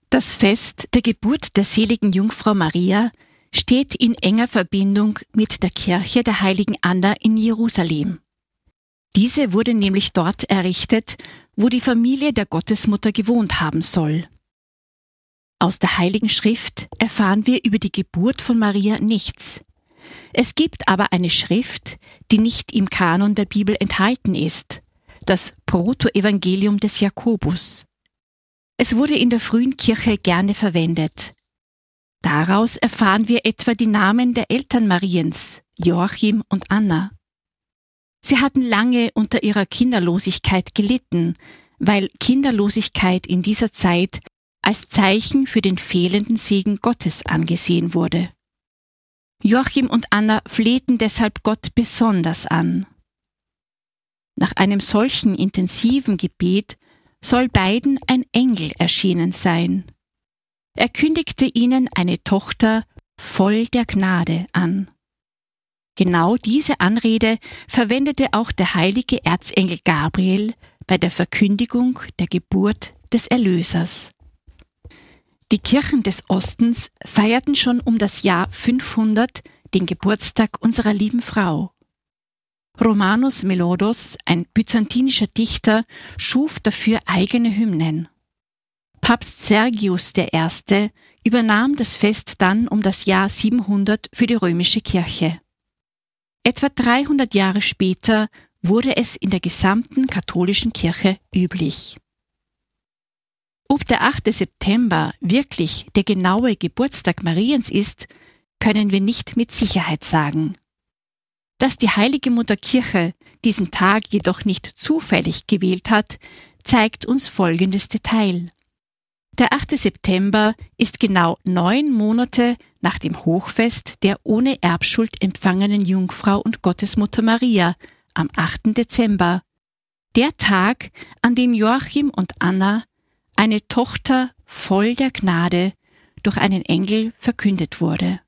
Das Fest der Geburt der seligen Jungfrau Maria steht in enger Verbindung mit der Kirche der heiligen Anna in Jerusalem. Diese wurde nämlich dort errichtet, wo die Familie der Gottesmutter gewohnt haben soll. Aus der Heiligen Schrift erfahren wir über die Geburt von Maria nichts. Es gibt aber eine Schrift, die nicht im Kanon der Bibel enthalten ist, das Protoevangelium des Jakobus. Es wurde in der frühen Kirche gerne verwendet. Daraus erfahren wir etwa die Namen der Eltern Mariens, Joachim und Anna. Sie hatten lange unter ihrer Kinderlosigkeit gelitten, weil Kinderlosigkeit in dieser Zeit als Zeichen für den fehlenden Segen Gottes angesehen wurde. Joachim und Anna flehten deshalb Gott besonders an. Nach einem solchen intensiven Gebet soll beiden ein Engel erschienen sein. Er kündigte ihnen eine Tochter voll der Gnade an. Genau diese Anrede verwendete auch der heilige Erzengel Gabriel bei der Verkündigung der Geburt des Erlösers. Die Kirchen des Ostens feierten schon um das Jahr 500 den Geburtstag unserer lieben Frau. Romanos Melodos, ein byzantinischer Dichter, schuf dafür eigene Hymnen. Papst Sergius I. übernahm das Fest dann um das Jahr 700 für die römische Kirche. Etwa 300 Jahre später wurde es in der gesamten katholischen Kirche üblich. Ob der 8. September wirklich der genaue Geburtstag Mariens ist, können wir nicht mit Sicherheit sagen. Dass die heilige Mutter Kirche diesen Tag jedoch nicht zufällig gewählt hat, zeigt uns folgendes Detail. Der 8. September ist genau 9 Monate nach dem Hochfest der ohne Erbschuld empfangenen Jungfrau und Gottesmutter Maria am 8. Dezember, der Tag, an dem Joachim und Anna eine Tochter voll der Gnade durch einen Engel verkündet wurde.